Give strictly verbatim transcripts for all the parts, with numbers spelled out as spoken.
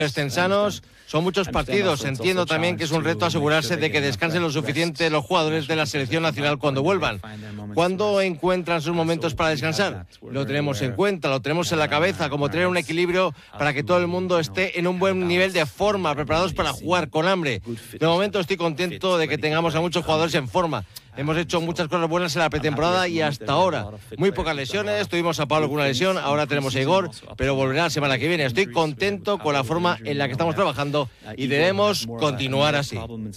estén sanos. Son muchos partidos. Entiendo también que es un reto asegurarse de que descansen lo suficiente los jugadores de la selección nacional cuando vuelvan. ¿Cuándo encuentran sus momentos para descansar? Lo tenemos en cuenta, lo tenemos en la cabeza, como tener un equilibrio para que todo el mundo esté en un buen nivel de forma, preparados para jugar con hambre. De momento estoy contento de que tengamos a muchos jugadores en forma. Hemos hecho muchas cosas buenas en la pretemporada y hasta ahora. Muy pocas lesiones, tuvimos a Pablo con una lesión, ahora tenemos a Igor, pero volverá la semana que viene. Estoy contento con la forma en la que estamos trabajando y debemos continuar así.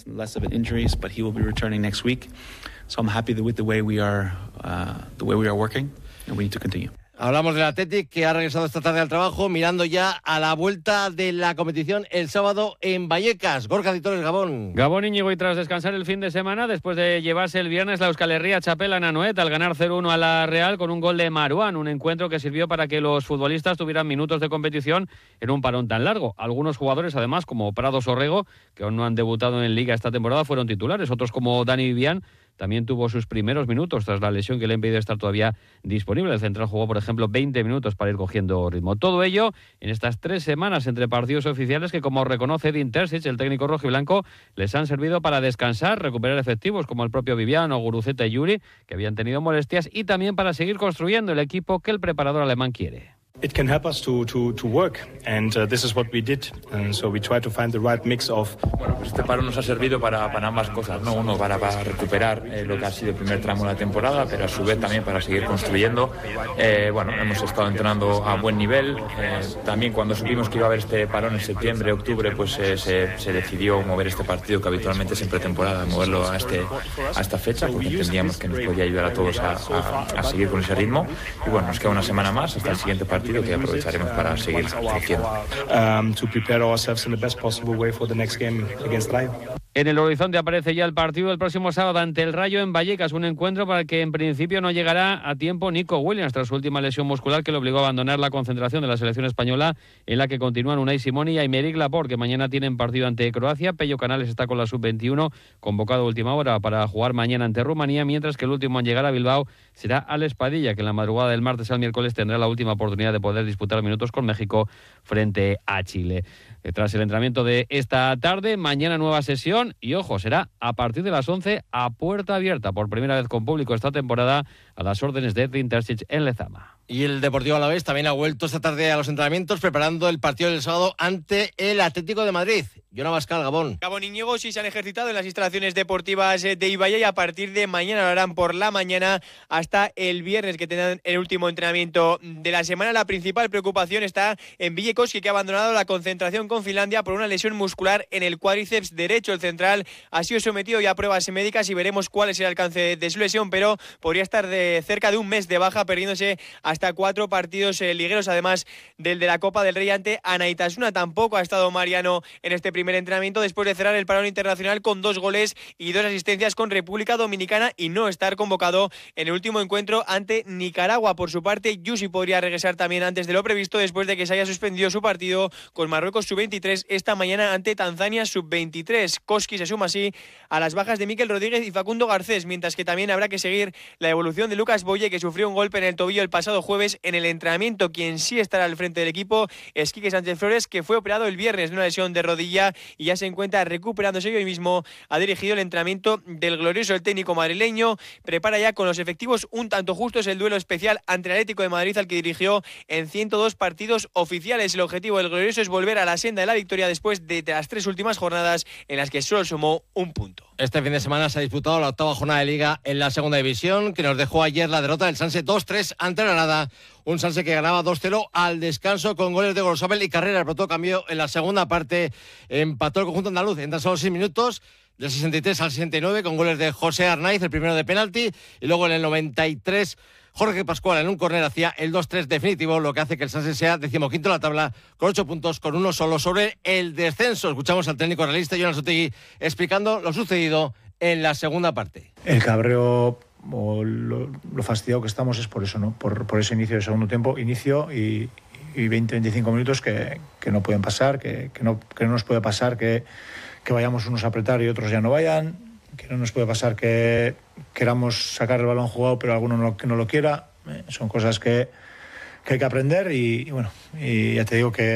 Hablamos del Athletic, que ha regresado esta tarde al trabajo, mirando ya a la vuelta de la competición el sábado en Vallecas. Gorka Ditores, Gabón. Gabón, Íñigo, y tras descansar el fin de semana, después de llevarse el viernes la Euskal Herria Txapela en Anoeta al ganar cero uno a la Real con un gol de Marouane, un encuentro que sirvió para que los futbolistas tuvieran minutos de competición en un parón tan largo. Algunos jugadores, además, como Prado Sorrego, que aún no han debutado en Liga esta temporada, fueron titulares. Otros, como Dani Vivian, también tuvo sus primeros minutos tras la lesión que le ha impedido estar todavía disponible. El central jugó, por ejemplo, veinte minutos para ir cogiendo ritmo. Todo ello en estas tres semanas entre partidos oficiales que, como reconoce Edin Terzic, el técnico rojiblanco, les han servido para descansar, recuperar efectivos como el propio Viviano, Guruceta y Yuri, que habían tenido molestias, y también para seguir construyendo el equipo que el preparador alemán quiere. It can help us to to to work, and uh, this is what we did, and so we try to find the right mix of. Bueno, pues este paro nos ha servido para, para ambas cosas, ¿no? Uno, para, para recuperar eh, lo que ha sido el primer tramo de la temporada, pero a su vez también para seguir construyendo. Eh, bueno, hemos estado entrenando a buen nivel. Eh, también cuando supimos que iba a haber este parón en septiembre, octubre, pues eh, se, se decidió mover este partido que habitualmente es en pretemporada, moverlo a este a esta fecha, porque entendíamos que nos podía ayudar a todos a, a, a seguir con ese ritmo. Y bueno, nos queda una semana más hasta el siguiente partido, que aprovecharemos para seguir creciendo. Um, to prepare ourselves in the best possible way for the next game against Rayo. En el horizonte aparece ya el partido del próximo sábado ante el Rayo en Vallecas, un encuentro para el que en principio no llegará a tiempo Nico Williams tras su última lesión muscular que le obligó a abandonar la concentración de la selección española, en la que continúan Unai Simón y Aymeric Laporte, que mañana tienen partido ante Croacia. Pello Canales está con la sub veintiuno, convocado a última hora para jugar mañana ante Rumanía, mientras que el último en llegar a Bilbao será Alex Padilla, que en la madrugada del martes al miércoles tendrá la última oportunidad de poder disputar minutos con México frente a Chile. Tras el entrenamiento de esta tarde, mañana nueva sesión y, ojo, será a partir de las once a puerta abierta, por primera vez con público esta temporada, a las órdenes de Edin Terzic en Lezama. Y el Deportivo Alavés también ha vuelto esta tarde a los entrenamientos, preparando el partido del sábado ante el Atlético de Madrid. Yona Bascal, Gabón. Gabón, Íñigo, sí se han ejercitado en las instalaciones deportivas de Ibaia y a partir de mañana lo harán por la mañana hasta el viernes, que tendrán el último entrenamiento de la semana. La principal preocupación está en Villekoski, que ha abandonado la concentración con Finlandia por una lesión muscular en el cuádriceps derecho. El central ha sido sometido ya a pruebas médicas y veremos cuál es el alcance de su lesión, pero podría estar de cerca de un mes de baja, perdiéndose hasta cuatro partidos eh, ligueros, además del de la Copa del Rey ante Anaitasuna. Tampoco ha estado Mariano en este primer entrenamiento después de cerrar el parón internacional con dos goles y dos asistencias con República Dominicana y no estar convocado en el último encuentro ante Nicaragua. Por su parte, Yusi podría regresar también antes de lo previsto, después de que se haya suspendido su partido con Marruecos sub veintitrés esta mañana ante Tanzania sub veintitrés. Koski se suma así a las bajas de Mikel Rodríguez y Facundo Garcés, mientras que también habrá que seguir la evolución de Lucas Boye, que sufrió un golpe en el tobillo el pasado jueves en el entrenamiento. Quien sí estará al frente del equipo es Quique Sánchez Flores, que fue operado el viernes de una lesión de rodilla y ya se encuentra recuperándose y hoy mismo ha dirigido el entrenamiento del glorioso. El técnico madrileño prepara ya con los efectivos un tanto justos el duelo especial ante el Atlético de Madrid, al que dirigió en ciento dos partidos oficiales. El objetivo del glorioso es volver a la senda de la victoria después de las tres últimas jornadas en las que solo sumó un punto. Este fin de semana se ha disputado la octava jornada de Liga en la segunda división, que nos dejó ayer la derrota del Sanse dos tres ante Granada. Un Sanse que ganaba dos cero al descanso con goles de Gorosabel y Carrera. El pronto cambio en la segunda parte, empató el conjunto andaluz en tan solo seis minutos, del sesenta y tres al sesenta y nueve, con goles de José Arnaiz, el primero de penalti, y luego en el noventa y tres Jorge Pascual en un córner hacía el dos tres definitivo, lo que hace que el Sanse sea decimoquinto en la tabla con ocho puntos, con uno solo sobre el descenso. Escuchamos al técnico realista Jonas Otegui explicando lo sucedido en la segunda parte. El cabreo o lo, lo fastidiado que estamos es por eso, ¿no? Por, por ese inicio de segundo tiempo, inicio y, y veinte a veinticinco minutos que, que no pueden pasar, que, que, no, que no nos puede pasar que, que vayamos unos a apretar y otros ya no vayan, que no nos puede pasar que queramos sacar el balón jugado pero alguno no, que no lo quiera. Eh, son cosas que, que hay que aprender y, y bueno, y ya te digo que,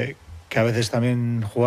que a veces también jugar